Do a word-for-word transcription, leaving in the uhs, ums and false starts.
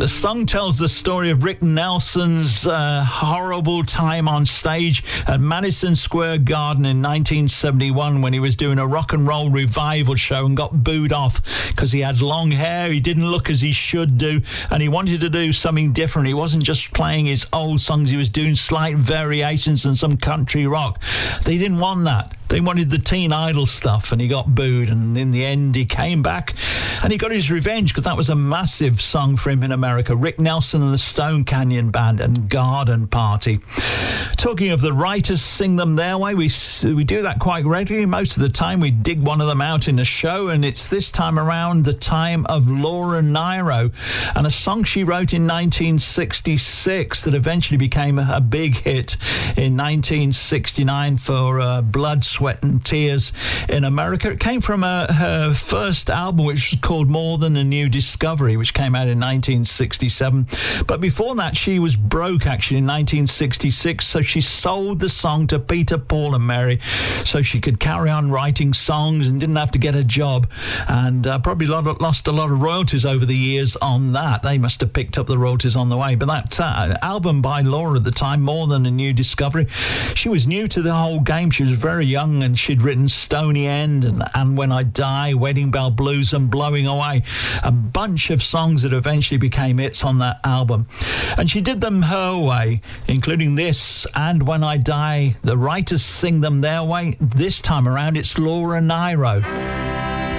The song tells the story of Rick Nelson's uh, horrible time on stage at Madison Square Garden in nineteen seventy-one when he was doing a rock and roll revival show and got booed off because he had long hair, he didn't look as he should do, and he wanted to do something different. He wasn't just playing his old songs, he was doing slight variations and some country rock. They didn't want that. They wanted the Teen Idol stuff, and he got booed, and in the end he came back and he got his revenge because that was a massive song for him in America. Rick Nelson and the Stone Canyon Band and Garden Party. Talking of the writers sing them their way, we we do that quite regularly. Most of the time we dig one of them out in a show, and it's this time around the time of Laura Nyro and a song she wrote in nineteen sixty-six that eventually became a, a big hit in nineteen sixty-nine for uh, Blood, Sweat and Tears in America. It came from uh, her first album, which was called More Than a New Discovery, which came out in nineteen sixty-seven. But before that, she was broke actually in nineteen sixty-six, so she sold the song to Peter, Paul and Mary so she could carry on writing songs and didn't have to get a job, and uh, probably lot of, lost a lot of royalties over the years on that. They must have picked up the royalties on the way. But that uh, album by Laura at the time, More Than a New Discovery, she was new to the whole game. She was very young, and she'd written Stony End and, and When I Die, Wedding Bell Blues and Blowing Away, a bunch of songs that eventually became hits on that album. And she did them her way, including this and When I Die. The writers sing them their way. This time around, it's Laura Nyro.